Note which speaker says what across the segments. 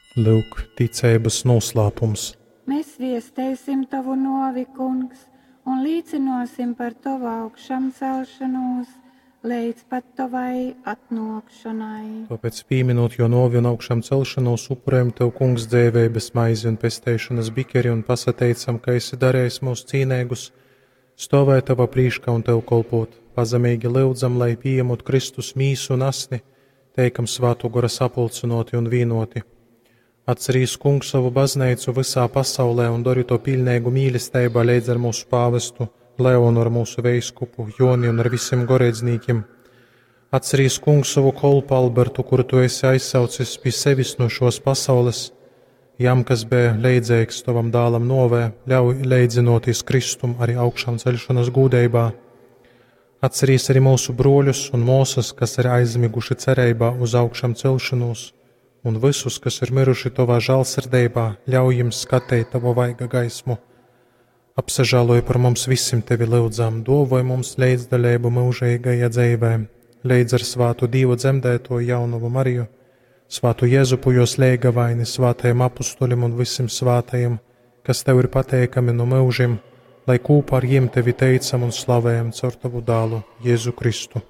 Speaker 1: Lūk, ticības noslēpums.
Speaker 2: Mēs viestēsim tavu novi, kungs, un līdzinosim par tavu augšām celšanos, līdz pat tavai atnākšanai.
Speaker 1: Tāpēc pieminot jo novi un augšām celšanos, upurējam tev, kungs, dzēvības maizi un pestēšanas bikeri un pasateicam, ka esi darējis mūs cīnēgus, stāvēt tavā prīškā un tev kolpot. Pazemīgi lūdzam, lai pieņemot Kristus mīsu un asni, teikam svātu gara sapulcinoti un vīnoti. Atcerīs, kungs, savu baznīcu visā pasaulē un dari to pilnīgu mīlestībā līdz ar mūsu pāvestu, Leonu ar mūsu veiskupu, Joni un ar visiem gorēdzniekiem. Atcerīs, kungs, savu kolpu Albertu, kuru tu esi aizsaucis pie sevis no šos pasaules, jam, kas bija leidzēks tavam dālam novē, ļauj leidzinoties Kristum arī augšām ceļšanas gūdējībā. Atcerīs arī mūsu broļus un mūsas, kas ir aizmiguši cerībā uz augšām celšanos, un visus, kas ir miruši tavā žēlsirdībā, ļauj jums skatīt tavu vaiga gaismu. Apsažāloja par mums visiem tevi lūdzām, dāvāj mums līdzdalību mūžīgajā dzīvē, līdz ar svātu Dievu dzemdēto jaunumu Mariju, svātu Jēzupu jos liegavaini, svātajiem apustulim un visiem svātajiem, kas tev ir pateikami no mūžiem, lai kopā ar jiem tevi teicam un slavējam caur tavu dālu Jēzu Kristu.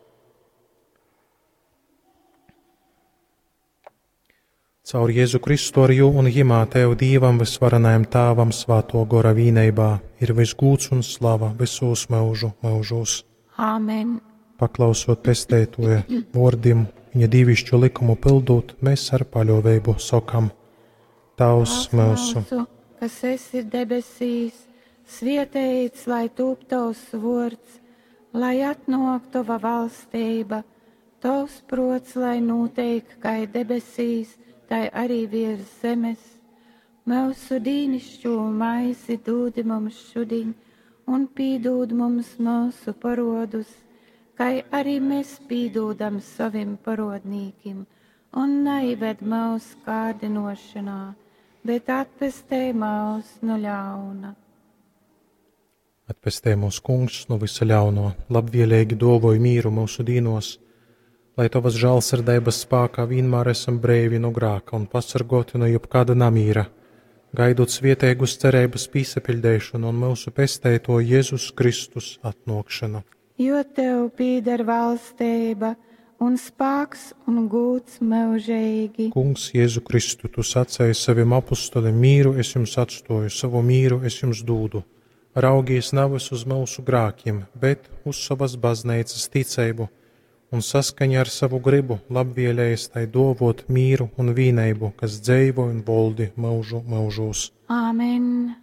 Speaker 1: Caur Jēzu Kristu ar jū un jimā tev Dievam visvarenajam Tāvam svāto gora vīneibā ir visgūds un slava visos mūžu mūžos.
Speaker 2: Āmen.
Speaker 1: Paklausot pestētoja vārdiem, viņa dievišķo likumu pildot, mēs ar paļāvību sakam: Tavs mūsu,
Speaker 2: kas esi debesīs, svētīts lai top tavs vārds, lai atnāk tava valstība, tavs prots, lai notiek kā debesīs, tai arī virs zemes. Mūsu dīnišķo maizi dod mums šodien, un pīdod mums mūsu parodus, kā arī mēs pīdodam saviem parodnīkiem, un neived mūsu kārdinošanā, bet atpestē mūs no ļauna.
Speaker 1: Atpestē mūs, kungs, no visa ļauno, labvēlīgi dāvāj mīru mūsu dīnos, lai tavas žēlsirdības spēkā vienmēr esam brīvi no grēka un pasargoti no jebkāda namīra, gaidot svētīgus cerības piesapildīšanu un mūsu pestēto Jēzus Kristus atnākšanu.
Speaker 2: Jo tev pieder valstība un spēks un gods mūžīgi.
Speaker 1: Kungs, Jēzu Kristu, tu sacēji saviem apustulim: mīru es jums atstāju, savu mīru es jums dodu. Raugies nevis uz mūsu grēkiem, bet uz savas baznīcas ticību, un saskaņā ar savu gribu labvēlējies tai dāvot mīru un vīneibu, kas dzīvo un valdi mūžu mūžos.
Speaker 2: Āmen.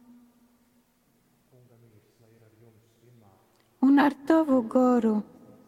Speaker 2: Un ar tavu goru.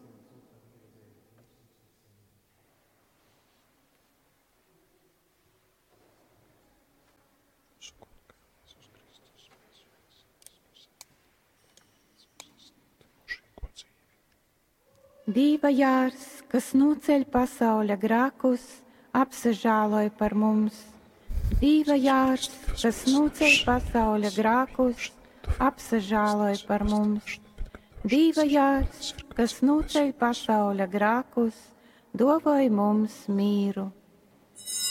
Speaker 2: Dieva jārs, kas noceļ pasaules grēkus, apsažāloj par mums. Dieva jārs, kas noceļ pasaules grēkus, apsažāloj par mums. Dieva jārs, kas noceļ pasaules grēkus, dāvāj mums mīru.